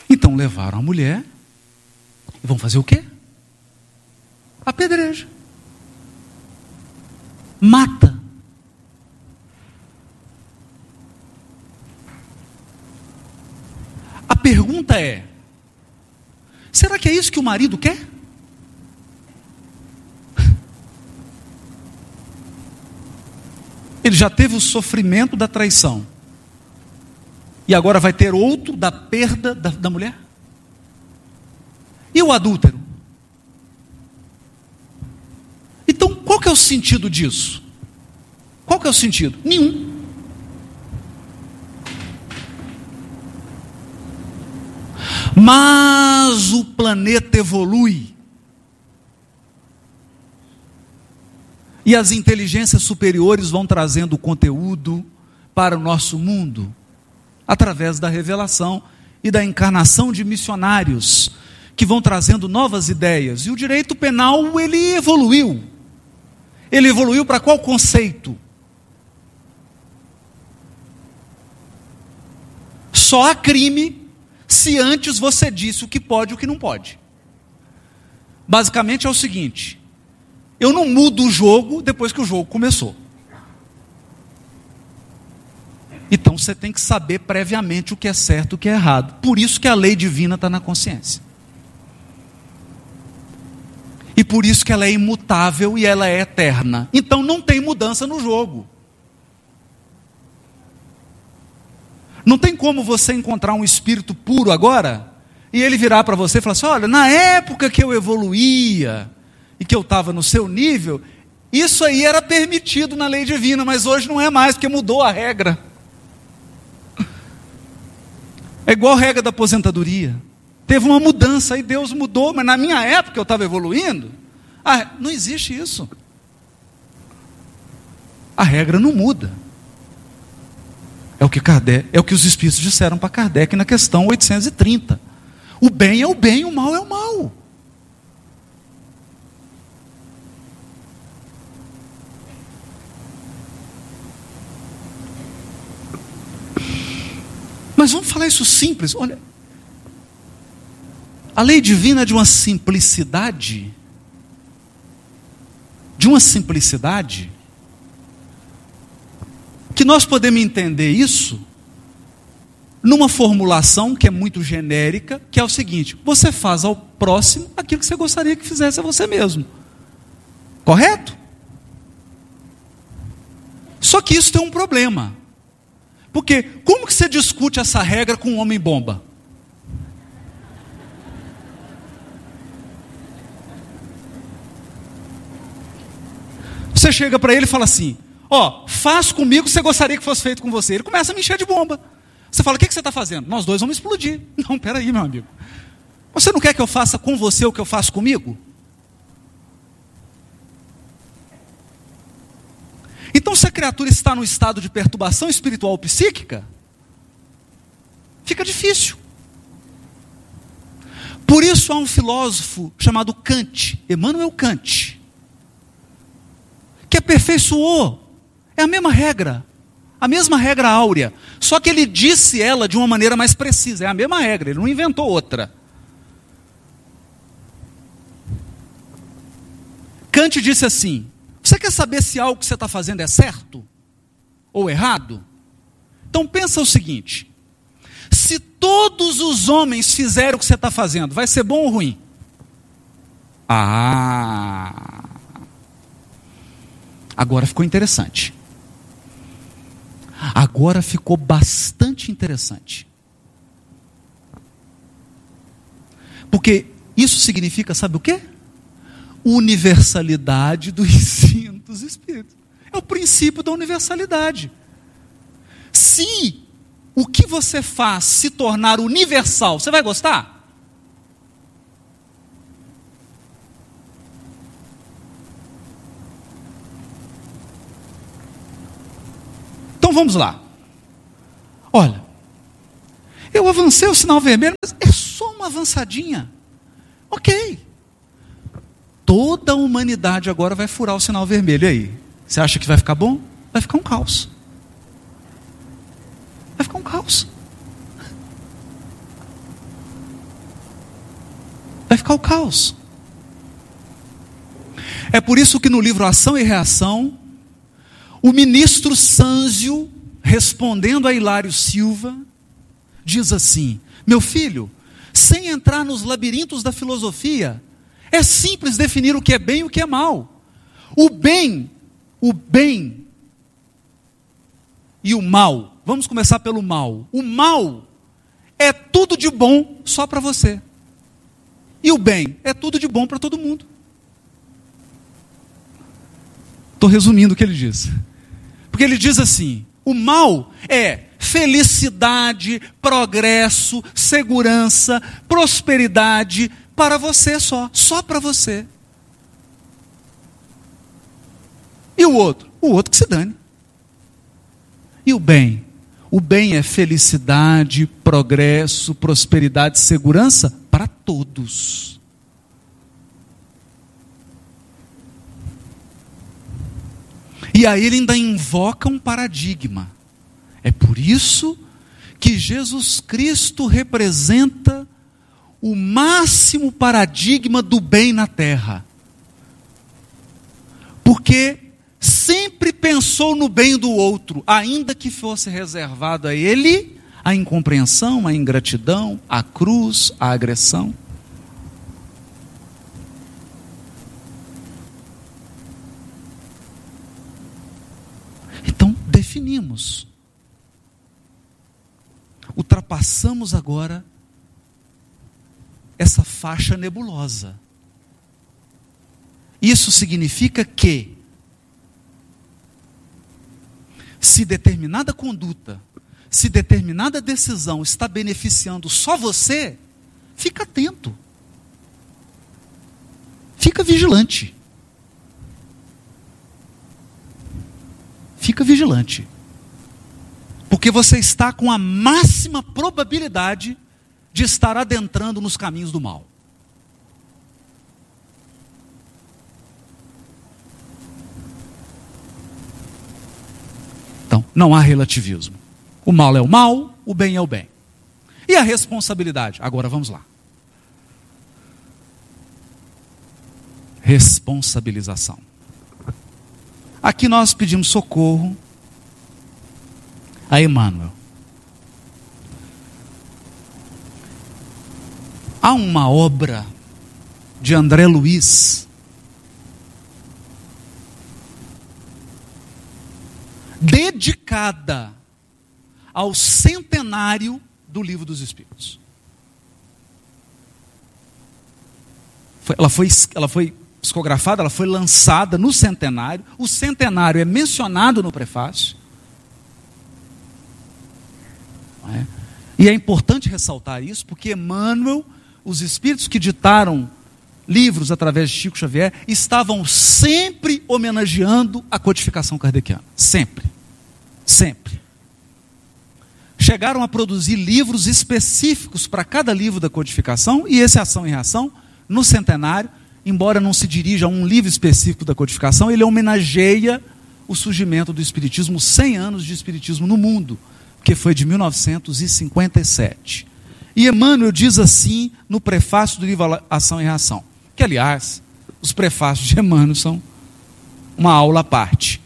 Então levaram a mulher e vão fazer o quê? Apedreja. Mata. A pergunta é: será que é isso que o marido quer? Ele já teve o sofrimento da traição. E agora vai ter outro da perda da mulher? E o adúltero? Então, qual que é o sentido disso? Qual que é o sentido? Nenhum. Mas o planeta evolui. E as inteligências superiores vão trazendo conteúdo para o nosso mundo, através da revelação e da encarnação de missionários, que vão trazendo novas ideias. E o direito penal, ele evoluiu. Ele evoluiu para qual conceito? Só há crime se antes você disse o que pode e o que não pode. Basicamente é o seguinte: eu não mudo o jogo depois que o jogo começou. Então você tem que saber previamente o que é certo e o que é errado. Por isso que a lei divina está na consciência. E por isso que ela é imutável e ela é eterna. Então não tem mudança no jogo. Não tem como você encontrar um espírito puro agora e ele virar para você e falar assim: olha, na época que eu evoluía e que eu estava no seu nível, isso aí era permitido na lei divina, mas hoje não é mais, porque mudou a regra. É igual a regra da aposentadoria. Teve uma mudança, aí Deus mudou, mas na minha época eu estava evoluindo. Não existe isso. A regra não muda. É o que os espíritos disseram para Kardec na questão 830. O bem é o bem, o mal é o mal. Mas vamos falar isso simples. Olha, a lei divina é de uma simplicidade, que nós podemos entender isso numa formulação que é muito genérica, que é o seguinte: você faz ao próximo aquilo que você gostaria que fizesse a você mesmo. Correto? Só que isso tem um problema. Porque como que você discute essa regra com um homem bomba? Você chega para ele e fala assim: faz comigo o que você gostaria que fosse feito com você. Ele começa a me encher de bomba. Você fala: o que você está fazendo? Nós dois vamos explodir. Não, peraí, meu amigo. Você não quer que eu faça com você o que eu faço comigo? Então, se a criatura está num estado de perturbação espiritual ou psíquica, fica difícil. Por isso há um filósofo chamado Kant, Immanuel Kant, que aperfeiçoou. É a mesma regra áurea, só que ele disse ela de uma maneira mais precisa. É a mesma regra, ele não inventou outra. Kant disse assim: você quer saber se algo que você está fazendo é certo ou errado? Então pensa o seguinte: se todos os homens fizerem o que você está fazendo, vai ser bom ou ruim? Agora ficou interessante. Agora ficou bastante interessante. Porque isso significa, sabe o quê? Universalidade do ensino dos espíritos. É o princípio da universalidade. Se o que você faz se tornar universal, você vai gostar? Então vamos lá. Olha, eu avancei o sinal vermelho, mas é só uma avançadinha. Ok. Toda a humanidade agora vai furar o sinal vermelho. E aí? Você acha que vai ficar bom? Vai ficar um caos. Vai ficar um caos. ficar o caos. É por isso que no livro Ação e Reação, o ministro Sânzio, respondendo a Hilário Silva, diz assim: meu filho, sem entrar nos labirintos da filosofia, é simples definir o que é bem e o que é mal. O bem e o mal. Vamos começar pelo mal. O mal é tudo de bom só para você. E o bem é tudo de bom para todo mundo. Estou resumindo o que ele diz. Porque ele diz assim: o mal é felicidade, progresso, segurança, prosperidade para você só para você. E o outro? O outro que se dane. E o bem? O bem é felicidade, progresso, prosperidade, segurança para todos. E aí ele ainda invoca um paradigma. É por isso que Jesus Cristo representa o máximo paradigma do bem na terra. Porque sempre pensou no bem do outro, ainda que fosse reservado a ele a incompreensão, a ingratidão, a cruz, a agressão. Então, definimos. Ultrapassamos agora essa faixa nebulosa. Isso significa que, se determinada conduta, se determinada decisão está beneficiando só você, fica atento. Fica vigilante. Fica vigilante. Porque você está com a máxima probabilidade de estar adentrando nos caminhos do mal. Então, não há relativismo. O mal é o mal, o bem é o bem. E a responsabilidade? Agora vamos lá. Responsabilização. Aqui nós pedimos socorro a Emmanuel. Há uma obra de André Luiz dedicada ao centenário do Livro dos Espíritos. Ela foi psicografada, ela foi lançada no centenário. O centenário é mencionado no prefácio. Não é? E é importante ressaltar isso, porque Emmanuel, os espíritos que ditaram livros através de Chico Xavier, estavam sempre homenageando a codificação kardeciana. Sempre. Sempre. Chegaram a produzir livros específicos para cada livro da codificação, e esse Ação e Reação, no centenário, embora não se dirija a um livro específico da codificação, ele homenageia o surgimento do Espiritismo, 100 anos de Espiritismo no mundo, que foi de 1957. E Emmanuel diz assim no prefácio do livro Ação e Reação, que aliás, os prefácios de Emmanuel são uma aula à parte.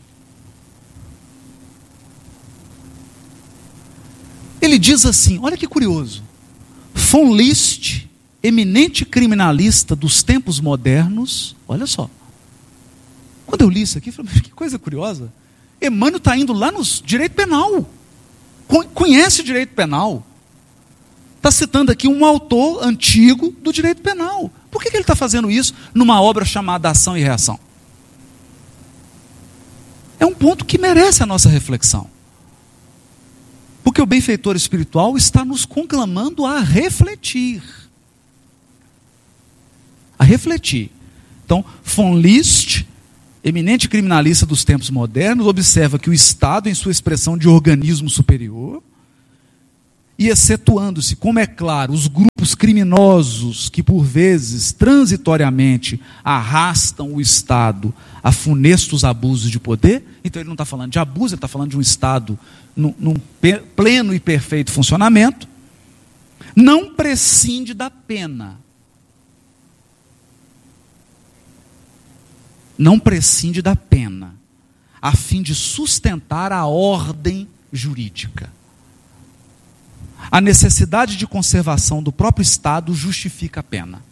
Ele diz assim, olha que curioso: von List, eminente criminalista dos tempos modernos, olha só. Quando eu li isso aqui, eu falei, que coisa curiosa. Emmanuel está indo lá no direito penal. Conhece o direito penal. Está citando aqui um autor antigo do direito penal. Por que ele está fazendo isso numa obra chamada Ação e Reação? É um ponto que merece a nossa reflexão. Porque o benfeitor espiritual está nos conclamando a refletir. A refletir. Então, von List, eminente criminalista dos tempos modernos, observa que o Estado, em sua expressão de organismo superior, e excetuando-se, como é claro, os grupos criminosos que por vezes, transitoriamente, arrastam o Estado a funestos abusos de poder, então ele não está falando de abuso, ele está falando de um Estado num pleno e perfeito funcionamento, não prescinde da pena. não prescinde da pena, a fim de sustentar a ordem jurídica. A necessidade de conservação do próprio Estado justifica a pena.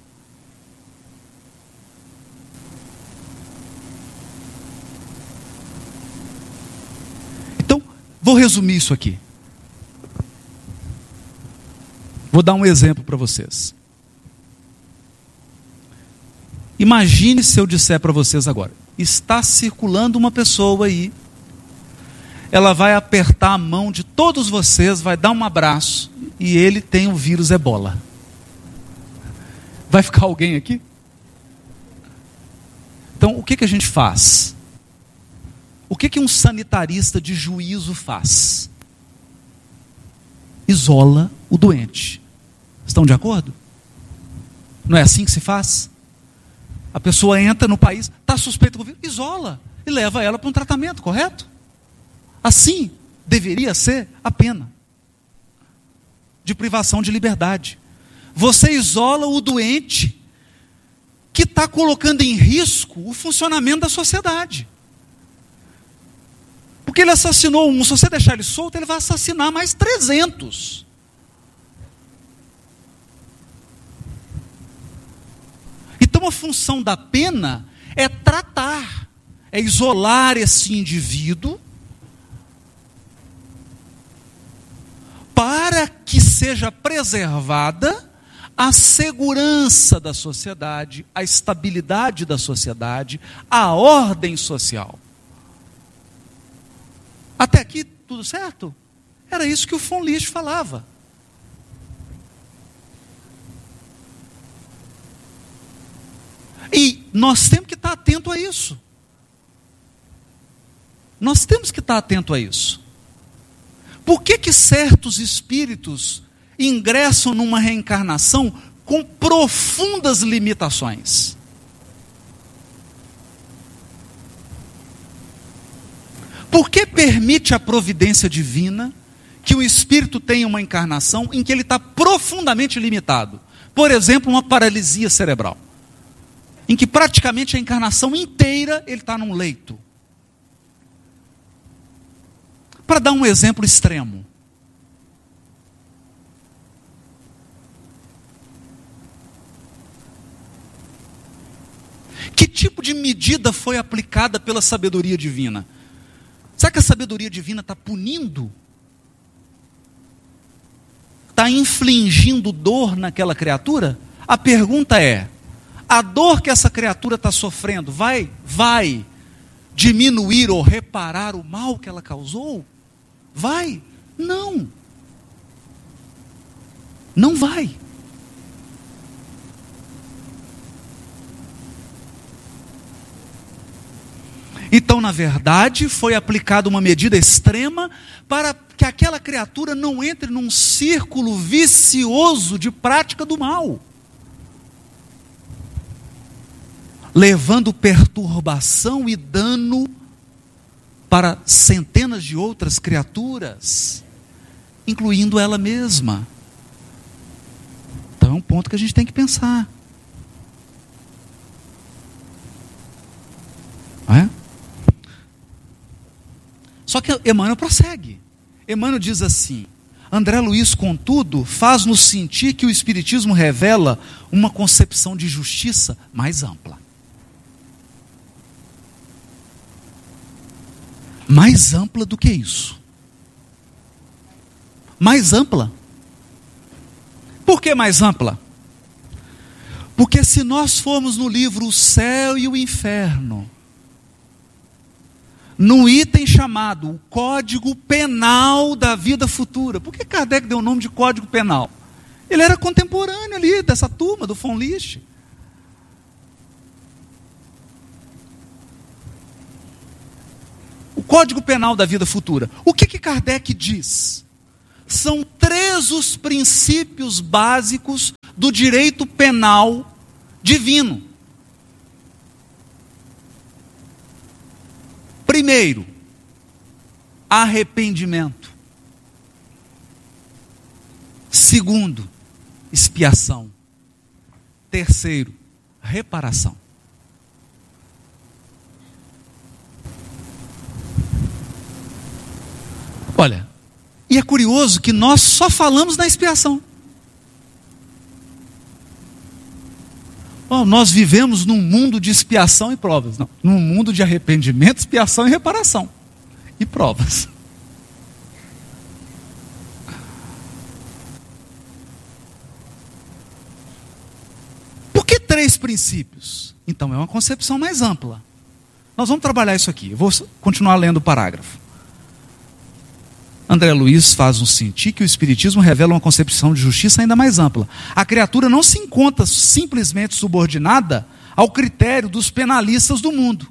Então, vou resumir isso aqui. Vou dar um exemplo para vocês. Imagine se eu disser para vocês agora, está circulando uma pessoa aí, ela vai apertar a mão de todos vocês, vai dar um abraço, e ele tem o vírus Ebola. Vai ficar alguém aqui? Então, o que a gente faz? O que um sanitarista de juízo faz? Isola o doente. Estão de acordo? Não é assim que se faz? A pessoa entra no país, está suspeita do vírus, isola e leva ela para um tratamento, correto? Assim deveria ser a pena de privação de liberdade. Você isola o doente que está colocando em risco o funcionamento da sociedade. Porque ele assassinou um, se você deixar ele solto, ele vai assassinar mais 300. Então a função da pena é tratar, é isolar esse indivíduo para que seja preservada a segurança da sociedade, a estabilidade da sociedade, a ordem social. Até aqui tudo certo? Era isso que o von Licht falava. E nós temos que estar atento a isso. Nós temos que estar atento a isso. Por que certos espíritos ingressam numa reencarnação com profundas limitações? Por que permite a providência divina que o espírito tenha uma encarnação em que ele está profundamente limitado? Por exemplo, uma paralisia cerebral, em que praticamente a encarnação inteira ele está num leito. Para dar um exemplo extremo, que tipo de medida foi aplicada pela sabedoria divina? Será que a sabedoria divina está punindo? Está infligindo dor naquela criatura? A pergunta é, a dor que essa criatura está sofrendo vai diminuir ou reparar o mal que ela causou? Vai? Não. Não vai. Então, na verdade, foi aplicada uma medida extrema para que aquela criatura não entre num círculo vicioso de prática do mal, levando perturbação e dano para centenas de outras criaturas, incluindo ela mesma. Então é um ponto que a gente tem que pensar. Não é? Só que Emmanuel prossegue. Emmanuel diz assim: André Luiz, contudo, faz-nos sentir que o Espiritismo revela uma concepção de justiça mais ampla. Mais ampla do que isso. Mais ampla. Por que mais ampla? Porque se nós formos no livro O Céu e o Inferno, no item chamado o Código Penal da Vida Futura. Por que Kardec deu o nome de Código Penal? Ele era contemporâneo ali dessa turma, do von Licht. O Código Penal da Vida Futura. O que Kardec diz? São 3 os princípios básicos do direito penal divino. Primeiro, arrependimento. Segundo, expiação. Terceiro, reparação. Olha, e é curioso que nós só falamos na expiação. Nós vivemos num mundo de expiação e provas. Não, num mundo de arrependimento, expiação e reparação. E provas. Por que 3 princípios? Então, é uma concepção mais ampla. Nós vamos trabalhar isso aqui. Eu vou continuar lendo o parágrafo. André Luiz faz-nos sentir que o Espiritismo revela uma concepção de justiça ainda mais ampla. A criatura não se encontra simplesmente subordinada ao critério dos penalistas do mundo,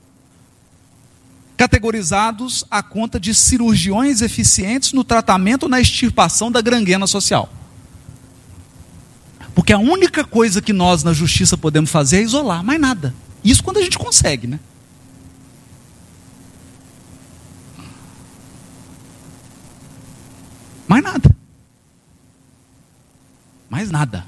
categorizados à conta de cirurgiões eficientes no tratamento ou na extirpação da gangrena social. Porque a única coisa que nós na justiça podemos fazer é isolar, mais nada. Isso quando a gente consegue, né? Mais nada. Mais nada.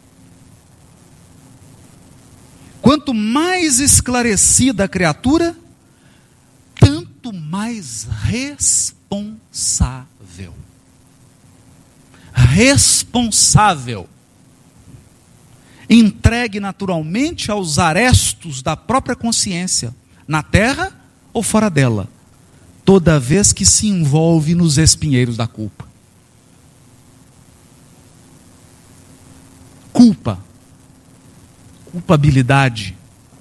Quanto mais esclarecida a criatura, tanto mais responsável. Responsável. Entregue naturalmente aos arestos da própria consciência, na terra ou fora dela, toda vez que se envolve nos espinheiros da culpa. Culpa, culpabilidade,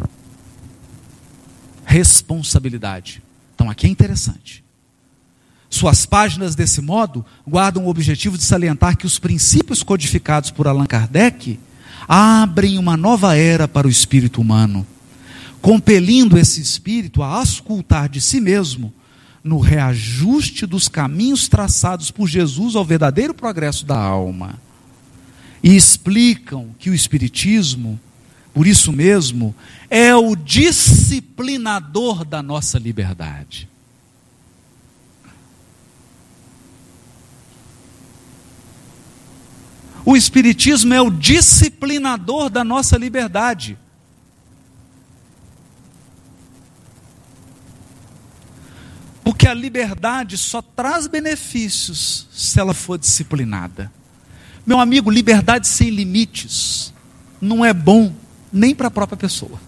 responsabilidade. Então aqui é interessante. Suas páginas desse modo guardam o objetivo de salientar que os princípios codificados por Allan Kardec abrem uma nova era para o espírito humano, compelindo esse espírito a auscultar de si mesmo no reajuste dos caminhos traçados por Jesus ao verdadeiro progresso da alma. E explicam que o Espiritismo, por isso mesmo, é o disciplinador da nossa liberdade. O Espiritismo é o disciplinador da nossa liberdade. Porque a liberdade só traz benefícios se ela for disciplinada. Meu amigo, liberdade sem limites não é bom nem para a própria pessoa.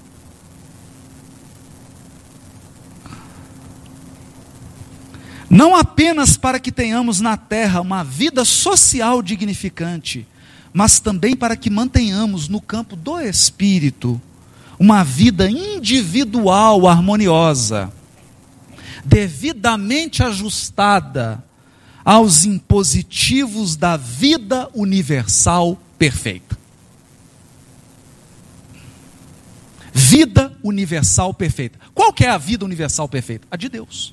Não apenas para que tenhamos na terra uma vida social dignificante, mas também para que mantenhamos no campo do espírito uma vida individual harmoniosa, devidamente ajustada aos impositivos da vida universal perfeita. Vida universal perfeita. Qual que é a vida universal perfeita? A de Deus.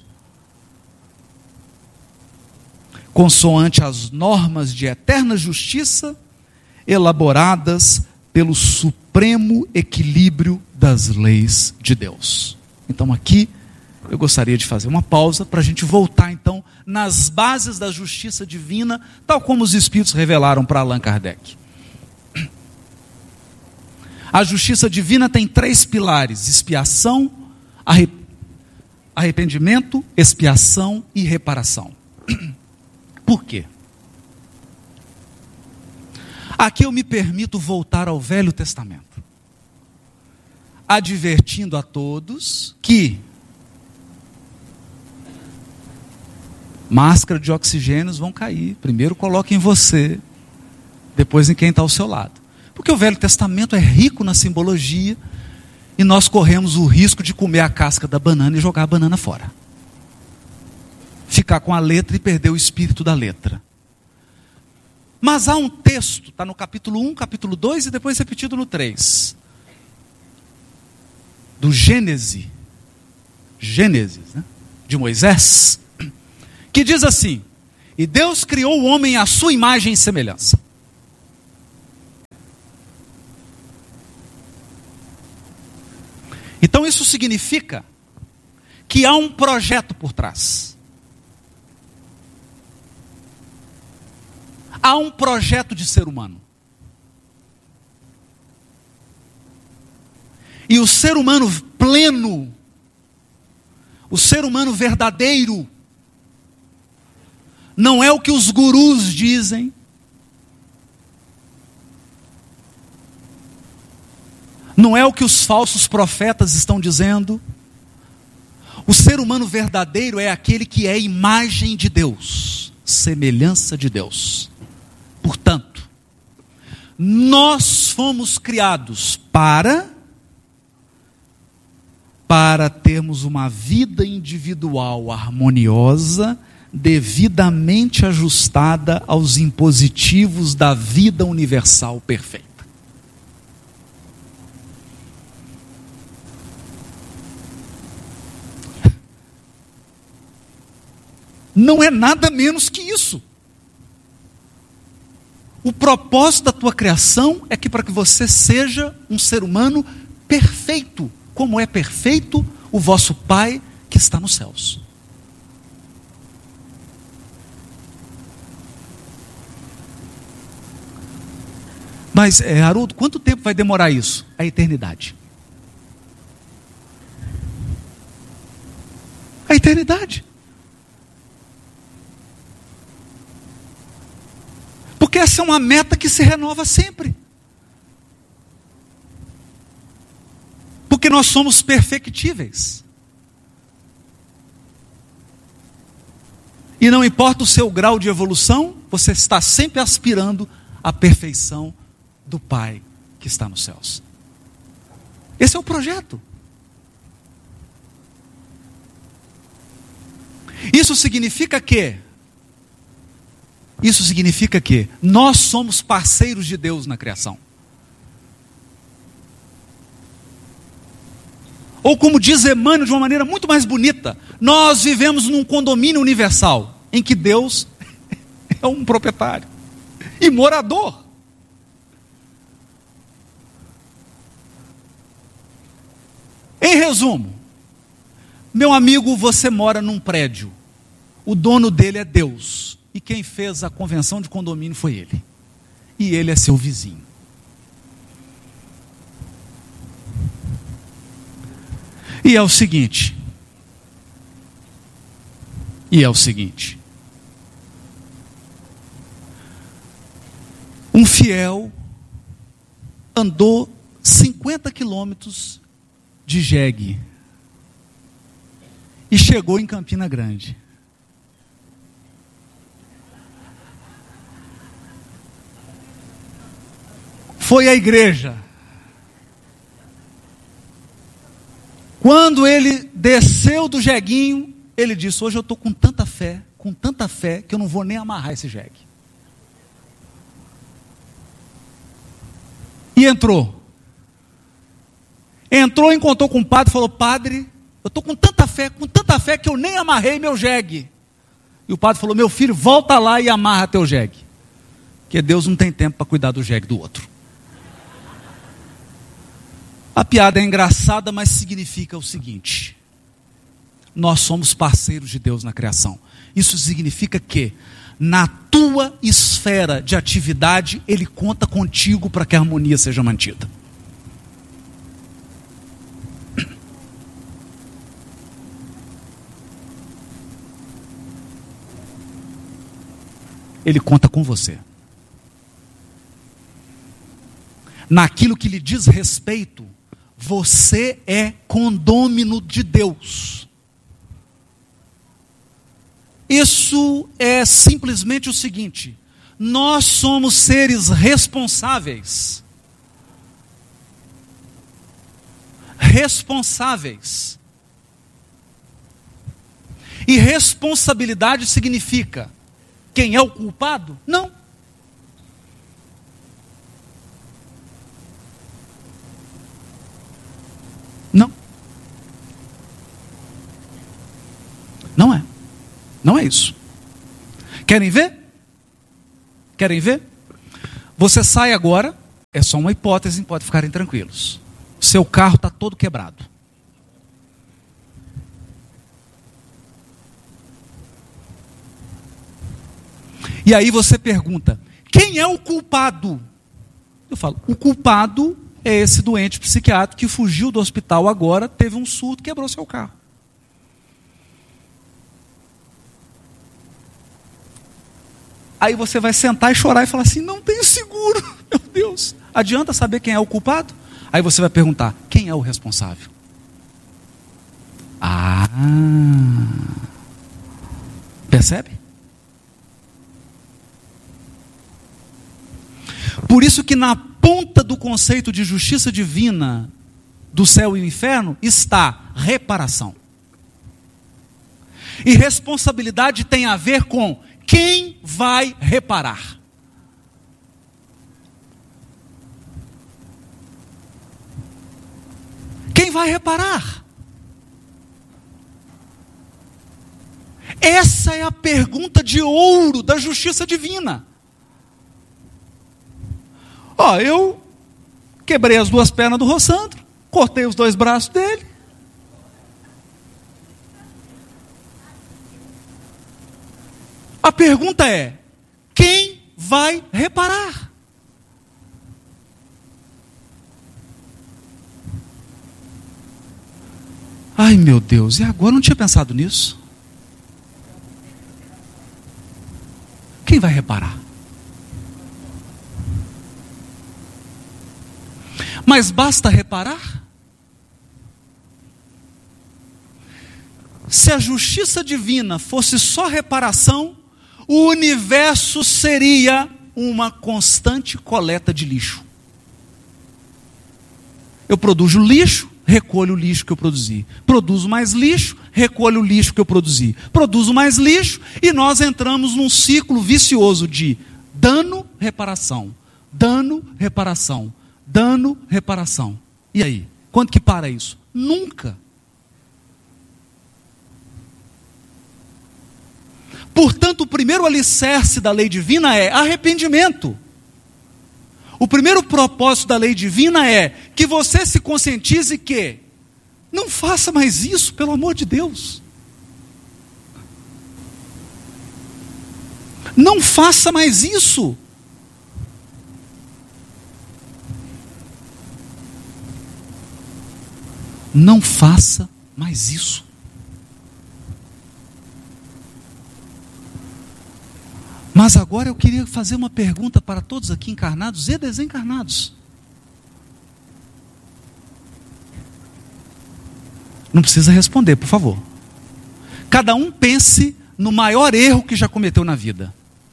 Consoante as normas de eterna justiça, elaboradas pelo supremo equilíbrio das leis de Deus. Então aqui, eu gostaria de fazer uma pausa para a gente voltar então nas bases da justiça divina, tal como os Espíritos revelaram para Allan Kardec. A justiça divina tem 3 pilares: expiação, arrependimento, expiação e reparação. Por quê? Aqui eu me permito voltar ao Velho Testamento, advertindo a todos que máscara de oxigênios vão cair. Primeiro coloque em você, depois em quem está ao seu lado. Porque o Velho Testamento é rico na simbologia e nós corremos o risco de comer a casca da banana e jogar a banana fora. Ficar com a letra e perder o espírito da letra. Mas há um texto, está no capítulo 1, capítulo 2 e depois repetido no 3. Do Gênesis, né? De Moisés, que diz assim: e Deus criou o homem à sua imagem e semelhança. Então isso significa que há um projeto por trás. Há um projeto de ser humano. E o ser humano pleno, o ser humano verdadeiro, não é o que os gurus dizem, não é o que os falsos profetas estão dizendo. O ser humano verdadeiro é aquele que é imagem de Deus, semelhança de Deus. Portanto, nós fomos criados para termos uma vida individual harmoniosa, devidamente ajustada aos impositivos da vida universal perfeita. Não é nada menos que isso. O propósito da tua criação é que para que você seja um ser humano perfeito, como é perfeito o vosso Pai que está nos céus. Mas, Haroldo, quanto tempo vai demorar isso? A eternidade. A eternidade. Porque essa é uma meta que se renova sempre. Porque nós somos perfectíveis. E não importa o seu grau de evolução, você está sempre aspirando à perfeição do Pai que está nos céus. Esse é o projeto. Isso significa que nós somos parceiros de Deus na criação. Ou como diz Emmanuel de uma maneira muito mais bonita, nós vivemos num condomínio universal, em que Deus é um proprietário e morador. Em resumo, meu amigo, você mora num prédio, o dono dele é Deus, e quem fez a convenção de condomínio foi ele, e ele é seu vizinho. E é o seguinte, um fiel andou 50 quilômetros de jegue e chegou em Campina Grande. Foi à igreja. Quando ele desceu do jeguinho, ele disse: hoje eu estou com tanta fé, que eu não vou nem amarrar esse jegue. E entrou, encontrou com o padre, falou: padre, eu estou com tanta fé que eu nem amarrei meu jegue. E o padre falou: meu filho, volta lá e amarra teu jegue, porque Deus não tem tempo para cuidar do jegue do outro. A piada é engraçada, mas significa o seguinte: nós somos parceiros de Deus na criação. Isso significa que na tua esfera de atividade, Ele conta contigo para que a harmonia seja mantida. Ele conta com você. Naquilo que lhe diz respeito, você é condômino de Deus. Isso é simplesmente o seguinte: nós somos seres responsáveis. E responsabilidade significa: quem é o culpado? Não. Não. Não é. Não é isso. Querem ver? Você sai agora, é só uma hipótese, pode ficarem tranquilos. Seu carro está todo quebrado. E aí você pergunta: quem é o culpado? Eu falo: o culpado é esse doente psiquiátrico que fugiu do hospital agora, teve um surto, quebrou seu carro. Aí você vai sentar e chorar e falar assim: não tem seguro, meu Deus. Adianta saber quem é o culpado? Aí você vai perguntar: quem é o responsável? Percebe? Por isso que na ponta do conceito de justiça divina do céu e do inferno está reparação. E responsabilidade tem a ver com quem vai reparar. Quem vai reparar? Essa é a pergunta de ouro da justiça divina. Eu quebrei as 2 pernas do Rossandro, cortei os 2 braços dele. A pergunta é: quem vai reparar? Ai, meu Deus, e agora? Eu não tinha pensado nisso. Quem vai reparar? Mas basta reparar? Se a justiça divina fosse só reparação, o universo seria uma constante coleta de lixo. Eu produzo lixo, recolho o lixo que eu produzi. Produzo mais lixo, recolho o lixo que eu produzi. Produzo mais lixo e nós entramos num ciclo vicioso de dano, reparação. Dano, reparação. Dano, reparação. E aí? Quando que para isso? Nunca. Portanto, o primeiro alicerce da lei divina é arrependimento. O primeiro propósito da lei divina é que você se conscientize que não faça mais isso, pelo amor de Deus. Não faça mais isso. Não faça mais isso. Mas agora eu queria fazer uma pergunta para todos aqui encarnados e desencarnados. Não precisa responder, por favor. Cada um pense no maior erro que já cometeu na vida.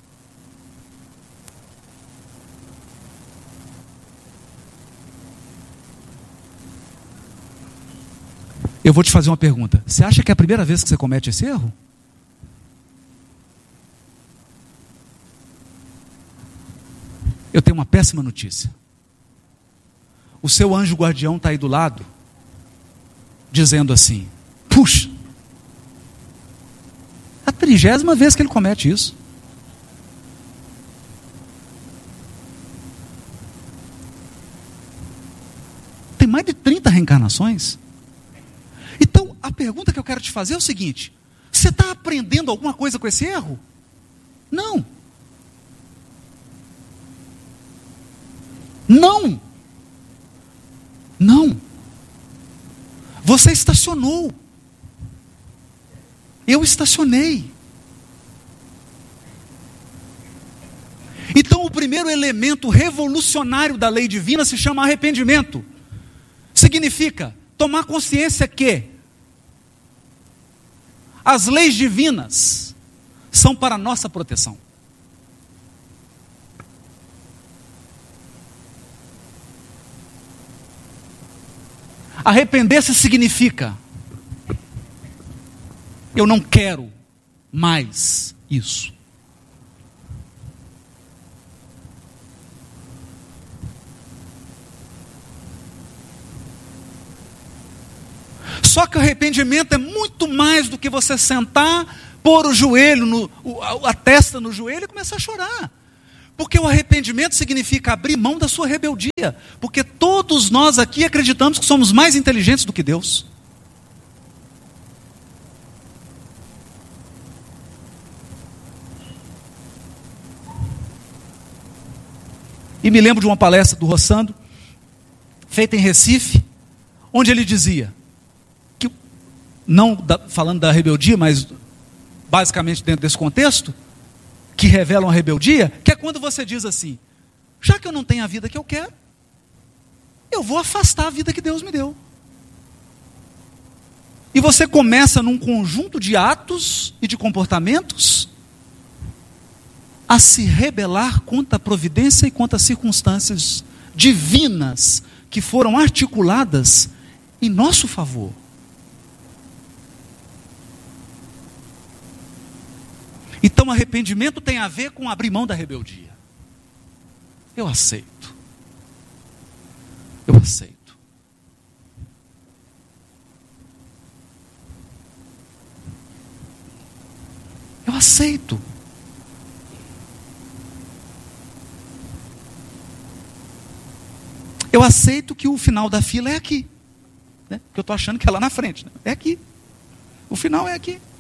Eu vou te fazer uma pergunta. Você acha que é a primeira vez que você comete esse erro? Eu tenho uma péssima notícia. O seu anjo guardião está aí do lado, dizendo assim: puxa, é a 30ª vez que ele comete isso. Tem mais de 30 reencarnações. Então, a pergunta que eu quero te fazer é o seguinte: você está aprendendo alguma coisa com esse erro? Não. Não. Não. Você estacionou. Eu estacionei. Então o primeiro elemento revolucionário da lei divina se chama arrependimento. Significa tomar consciência que as leis divinas são para nossa proteção. Arrepender-se significa: eu não quero mais isso. Só que o arrependimento é muito mais do que você sentar, pôr o joelho, a testa no joelho e começar a chorar. Porque o arrependimento significa abrir mão da sua rebeldia. Porque todos nós aqui acreditamos que somos mais inteligentes do que Deus. E me lembro de uma palestra do Rossandro, feita em Recife, onde ele dizia, que, não falando da rebeldia, mas basicamente dentro desse contexto, que revelam a rebeldia, que é quando você diz assim: já que eu não tenho a vida que eu quero, eu vou afastar a vida que Deus me deu. E você começa num conjunto de atos e de comportamentos a se rebelar contra a providência e contra as circunstâncias divinas que foram articuladas em nosso favor. Então, arrependimento tem a ver com abrir mão da rebeldia. Eu aceito. Eu aceito. Eu aceito. Eu aceito que o final da fila é aqui. Né? Porque eu estou achando que é lá na frente. Né? É aqui. O final é aqui.